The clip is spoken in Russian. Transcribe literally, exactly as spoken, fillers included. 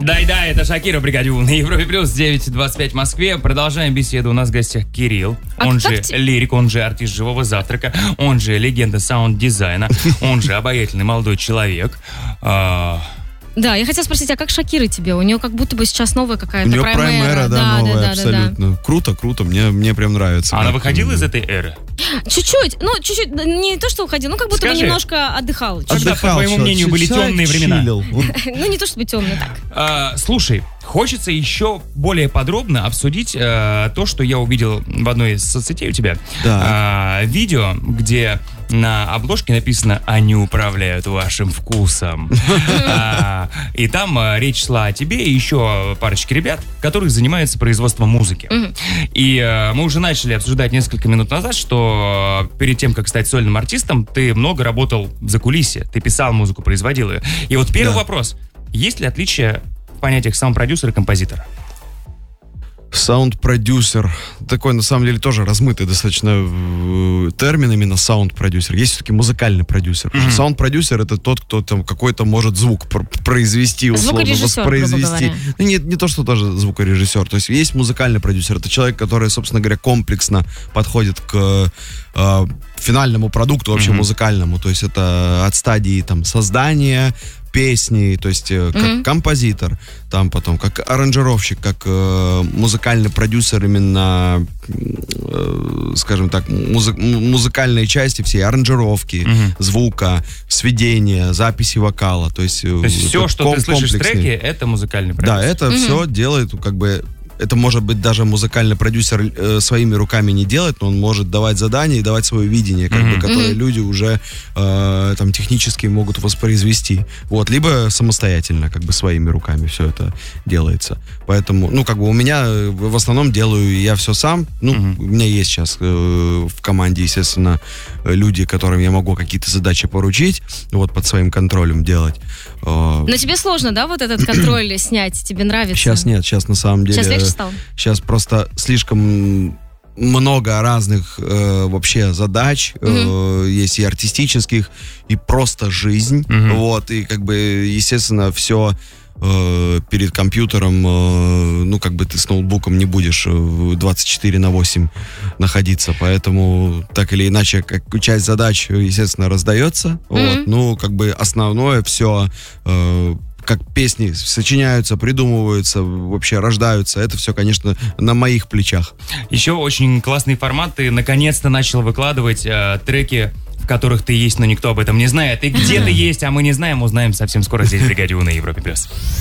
Да-да, это Шакира, бригаде У на Европе Плюс, девять двадцать пять в Москве. Продолжаем беседу. У нас в гостях Кирилл, а он же те... лирик, он же артист живого завтрака, он же легенда саунд-дизайна, он же обаятельный молодой человек. Да, я хотела спросить, а как Шакира тебе? У нее как будто бы сейчас новая какая-то У нее праймера. праймера, да, да, новая, да, да, абсолютно. Да. Круто, круто, мне, мне прям нравится. Она как... выходила из этой эры? Чуть-чуть, ну, чуть-чуть, не то, что уходила, ну, как будто Скажи, бы немножко отдыхал. Когда, по твоему мнению, были темные времена? Ну, не то, чтобы темные, так. А, слушай, хочется еще более подробно обсудить а, то, что я увидел в одной из соцсетей у тебя. Да. А, видео, где на обложке написано «Они управляют вашим вкусом». И там речь шла о тебе и еще парочке ребят, которые занимаются производством музыки. И мы уже начали обсуждать несколько минут назад, что перед тем, как стать сольным артистом, ты много работал в закулисье, ты писал музыку, производил ее. И вот первый вопрос. Есть ли отличие в понятиях саунд-продюсера и композитора? Саунд-продюсер. Такой, на самом деле, тоже размытый достаточно э, термин именно саунд-продюсер. Есть все-таки музыкальный продюсер. Mm-hmm. Саунд-продюсер — это тот, кто там какой-то может звук пр- произвести, условно, воспроизвести. Ну, не, не то, что тоже звукорежиссер. То есть есть музыкальный продюсер. Это человек, который, собственно говоря, комплексно подходит к э, финальному продукту, вообще mm-hmm. музыкальному. То есть это от стадии там создания песни, то есть э, как mm-hmm. композитор, там потом как аранжировщик, как э, музыкальный продюсер именно, э, скажем так, музы- музыкальной части всей, аранжировки, mm-hmm. звука, сведения, записи вокала. То есть, то есть все, что ком- ты слышишь в треке, это музыкальный продюсер? Да, это mm-hmm. все делает как бы... Это может быть даже музыкальный продюсер э, своими руками не делать, но он может давать задания и давать свое видение, как mm-hmm. бы, которое mm-hmm. люди уже э, там технически могут воспроизвести. Вот, либо самостоятельно, как бы своими руками все это делается. Поэтому, ну, как бы у меня в основном делаю я все сам. Ну, mm-hmm. у меня есть сейчас э, в команде, естественно, люди, которым я могу какие-то задачи поручить, вот под своим контролем делать. Но тебе сложно, да, вот этот контроль снять? Тебе нравится? Сейчас нет, сейчас на самом деле... Сейчас легче стало? Сейчас просто слишком много разных э, вообще задач, mm-hmm. э, есть и артистических, и просто жизнь, mm-hmm. вот, и как бы, естественно, все э, перед компьютером, э, ну, как бы ты с ноутбуком не будешь двадцать четыре на восемь находиться, поэтому так или иначе, как часть задач, естественно, раздается, mm-hmm. вот, ну, как бы основное все... Э, как песни сочиняются, придумываются, вообще рождаются. Это все, конечно, на моих плечах. Еще очень классный формат. Ты наконец-то начал выкладывать э, треки, в которых ты есть, но никто об этом не знает. И где ты есть, а мы не знаем, узнаем совсем скоро здесь в бригаде У на Европе Плюс.